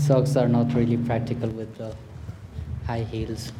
Socks are not really practical with the high heels.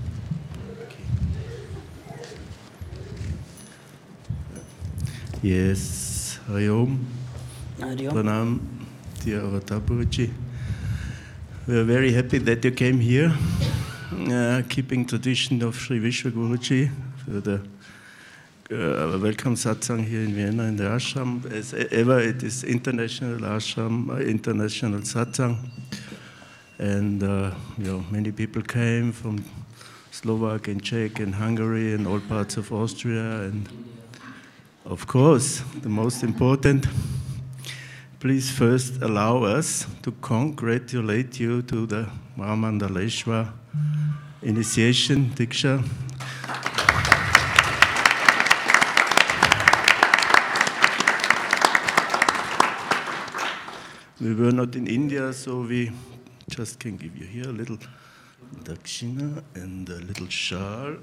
Yes, Hariom. Pranam, dear Avatapuruji. We are very happy that you came here, keeping tradition of Sri Vishwa Guruji for the welcome satsang here in Vienna in the ashram. As ever, it is international ashram, international satsang, and many people came from Slovak and Czech and Hungary and all parts of Austria, and of course, the most important. Please first allow us to congratulate you to the Mahamandaleshwar initiation, Diksha. We were not in India, so we just can give you here a little dakshina and a little shawl.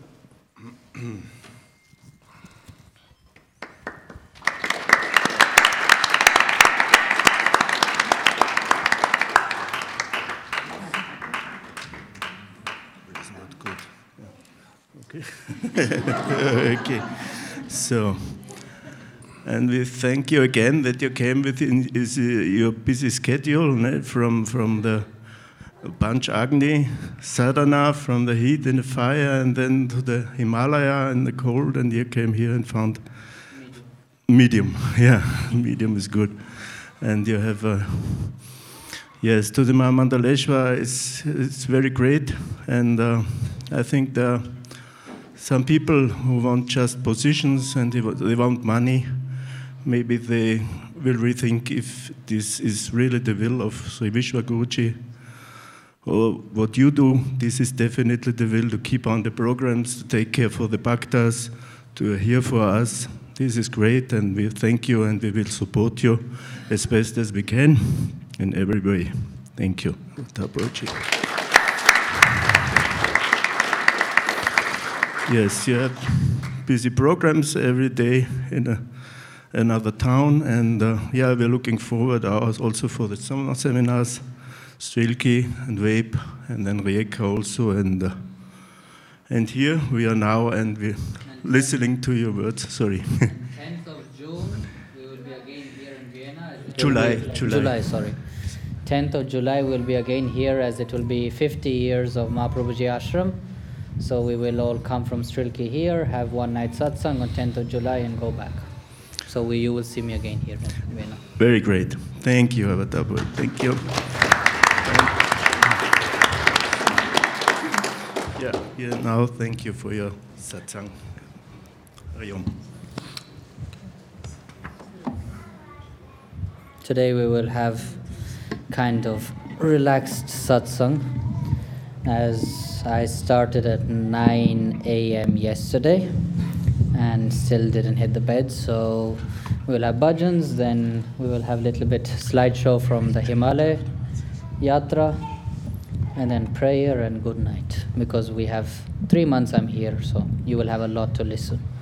Okay, so, and we thank you again that you came within your busy schedule from the Panch Agni sadhana, from the heat and the fire, and then to the Himalaya and the cold, and you came here and found medium. Yeah, medium is good, and you have yes, to the Mahamandaleshwar, it's very great, and I think some people who want just positions and they want money, maybe they will rethink if this is really the will of Sri Vishwa Guruji, or what you do. This is definitely the will, to keep on the programs, to take care for the bhaktas, to hear for us. This is great, and we thank you, and we will support you as best as we can in every way. Thank you. Yes, you have busy programs every day in another town, and we're looking forward also for the summer seminars, Strilki and Vape, and then Rijeka also, and here we are now, and we're listening to your words. Sorry. 10th of June, we will be again here in Vienna. July. 10th of July, we'll be again here, as it will be 50 years of Mahaprabhuji Ashram. So we will all come from Strilki here, have one night satsang on 10th of July, and go back. So you will see me again here in Vienna. Very great. Thank you, Avatapu. Thank you. Now thank you for your satsang. Hariom. Today we will have kind of relaxed satsang, as I started at 9 a.m. yesterday and still didn't hit the bed. So we'll have bhajans, then we will have a little bit slideshow from the Himalaya Yatra, and then prayer and good night, because we have 3 months I'm here, so you will have a lot to listen.